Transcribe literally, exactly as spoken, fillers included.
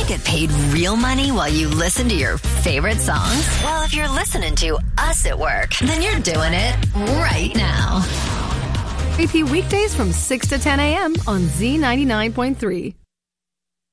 Want to get paid real money while you listen to your favorite songs? Well, if you're listening to us at work, then you're doing it right now. Repeat weekdays from six to ten a.m. on Z ninety-nine point three.